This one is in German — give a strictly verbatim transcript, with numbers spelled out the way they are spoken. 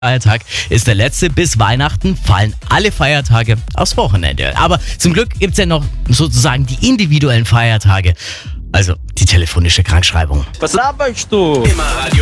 Feiertag ist der letzte. Bis Weihnachten fallen alle Feiertage aufs Wochenende. Aber zum Glück gibt es ja noch sozusagen die individuellen Feiertage. Also die telefonische Krankschreibung. Was laberst du? Immer Radio